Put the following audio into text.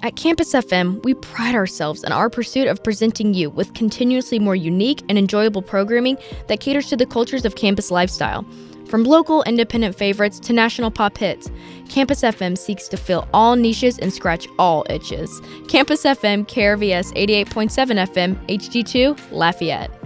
At Campus FM, we pride ourselves in our pursuit of presenting you with continuously more unique and enjoyable programming that caters to the cultures of campus lifestyle. From local independent favorites to national pop hits, Campus FM seeks to fill all niches and scratch all itches. Campus FM, KRVS 88.7 FM, HD2, Lafayette.